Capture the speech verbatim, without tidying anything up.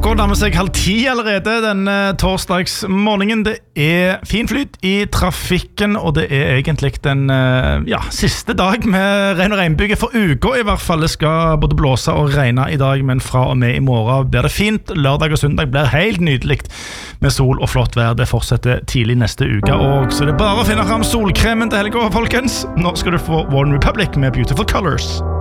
Klokka nærmer seg halv ti allerede denne torsdagsmorgenen. Det er fin flyt i trafikken, og det er egentlig den ja, siste dag med regn og regnbyge for uka i hvert fall. Det skal både blåse og regne i dag, men fra og med i morgen blir det fint. Lørdag og søndag blir helt nydelig med sol og flott vær. Det fortsetter tidlig neste uke også, så det er bare å finne frem solkremen til helga, folkens. Nå skal du få One Republic med Beautiful Colors.